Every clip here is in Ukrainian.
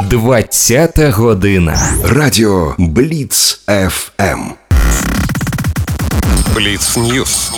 20-та година. Радіо Бліц ФМ. Бліц Ньюс.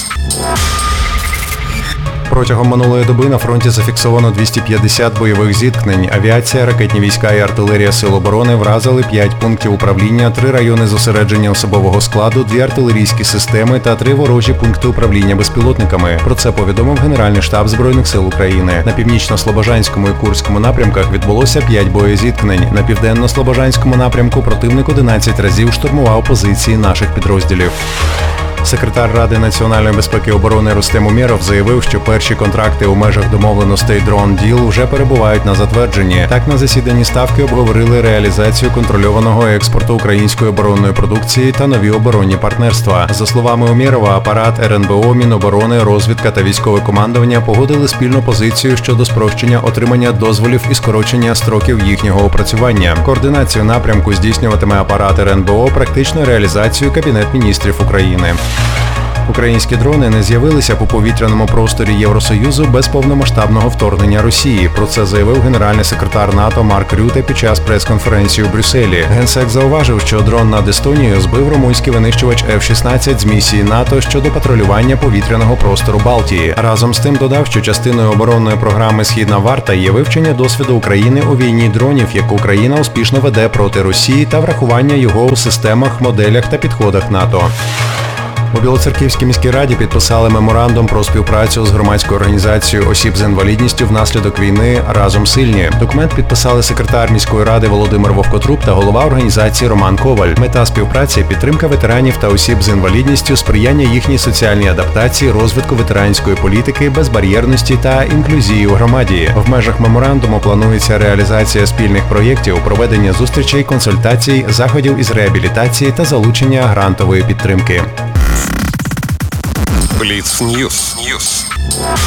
Протягом минулої доби на фронті зафіксовано 250 бойових зіткнень. Авіація, ракетні війська і артилерія Сил оборони вразили 5 пунктів управління, 3 райони зосередження особового складу, 2 артилерійські системи та 3 ворожі пункти управління безпілотниками. Про це повідомив Генеральний штаб Збройних сил України. На північно-слобожанському і Курському напрямках відбулося 5 боєзіткнень. На південно-слобожанському напрямку противник 11 разів штурмував позиції наших підрозділів. Секретар Ради національної безпеки і оборони Рустем Умєров заявив, що перші контракти у межах домовленостей Drone Deal вже перебувають на затвердженні. Так, на засіданні Ставки обговорили реалізацію контрольованого експорту української оборонної продукції та нові оборонні партнерства. За словами Умєрова, апарат РНБО, Міноборони, розвідка та військове командування погодили спільну позицію щодо спрощення отримання дозволів і скорочення строків їхнього опрацювання. Координацію напрямку здійснюватиме апарат РНБО, практичну реалізацію Кабінет міністрів України. Українські дрони не з'явилися по повітряному просторі Євросоюзу без повномасштабного вторгнення Росії. Про це заявив генеральний секретар НАТО Марк Рюте під час прес-конференції у Брюсселі. Генсек зауважив, що дрон над Естонією збив румунський винищувач F-16 з місії НАТО щодо патрулювання повітряного простору Балтії. Разом з тим додав, що частиною оборонної програми «Східна варта» є вивчення досвіду України у війні дронів, яку Україна успішно веде проти Росії, та врахування його у системах, моделях та підходах НАТО. У Білоцерківській міській раді підписали меморандум про співпрацю з громадською організацією осіб з інвалідністю внаслідок війни «Разом сильні». Документ підписали секретар міської ради Володимир Вовкотруб та голова організації Роман Коваль. Мета співпраці – підтримка ветеранів та осіб з інвалідністю, сприяння їхній соціальній адаптації, розвитку ветеранської політики, безбар'єрності та інклюзії у громаді. В межах меморандуму планується реалізація спільних проєктів, проведення зустрічей, консультацій, заходів із реабілітації та залучення грантової підтримки. Бліц Ньюс.